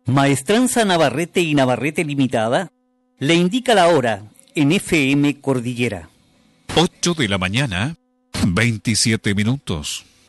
Maestranza Navarrete y Navarrete Limitada le indica la hora en FM Cordillera. 8 de la mañana, 27 minutos.